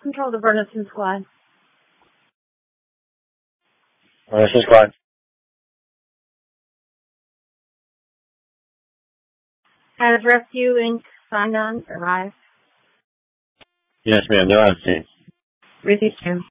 Control the Burnison Squad. Burnison Squad. Has Rescue Inc. signed on arrived? Yes, ma'am. They're on scene. Received 2.